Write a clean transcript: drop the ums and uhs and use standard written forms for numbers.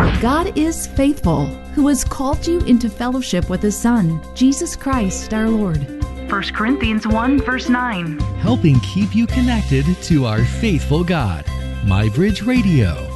God is faithful, who has called you into fellowship with His Son, Jesus Christ our Lord. 1 Corinthians 1, verse 9. Helping keep you connected to our faithful God. MyBridge Radio.